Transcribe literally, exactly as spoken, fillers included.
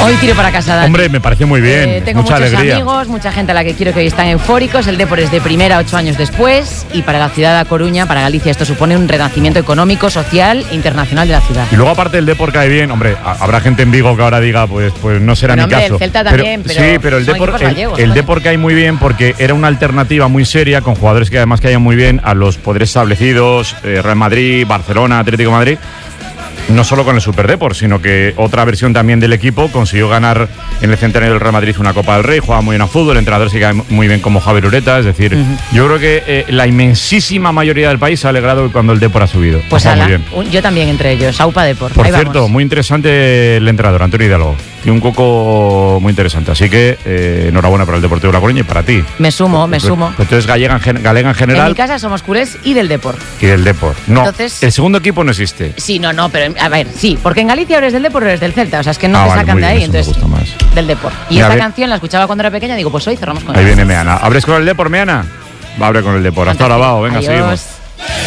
Hoy tiro para casa, Dani. Hombre, me parece muy bien. Eh, tengo mucha muchos alegría. amigos, mucha gente a la que quiero que hoy están eufóricos. El Depor es de primera ocho años después y para la ciudad de A Coruña, para Galicia, esto supone un renacimiento económico, social e internacional de la ciudad. Y luego, aparte, el Depor cae bien. Hombre, a- habrá gente en Vigo que ahora diga, pues, pues no será Pero, mi hombre, caso. el Celta también, pero sí, pero el son Depor, equipos el, gallegos, el joder. Depor cae muy bien porque era una alternativa muy seria con jugadores que además caían muy bien a los poderes establecidos, eh, Real Madrid, Barcelona, Atlético de Madrid. No solo con el Super Depor, sino que otra versión también del equipo consiguió ganar en el centenario del Real Madrid una Copa del Rey, jugaba muy bien a fútbol, el entrenador se cae muy bien como Javier Ureta, es decir, uh-huh. yo creo que eh, la inmensísima mayoría del país se ha alegrado cuando el Depor ha subido. Pues ala, ala, muy bien. un, yo también entre ellos, Aupa Depor. Por Ahí cierto, vamos. muy interesante el entrenador, Antonio Hidalgo. Tiene un coco muy interesante, así que eh, enhorabuena para el Deportivo de La Coruña y para ti. Me sumo, Pues, me pues, sumo. Pues entonces gallega en, gen- galega en general En mi casa somos culés y del Depor. y del Depor. No, Entonces- el segundo equipo no existe. Sí, no, no, pero a ver, sí, porque en Galicia eres del Depor o eres del Celta, o sea, es que no Ah, te vale, sacan muy de bien, ahí, eso me entonces gusta más. del Depor. Y Mira, esta a ver- canción la escuchaba cuando era pequeña, digo, pues hoy cerramos con Ahí ella. viene Meana. ¿Abres con el Depor, Meana? Va a abrir con el Depor. Hasta ahora, va. Venga, Adiós. seguimos.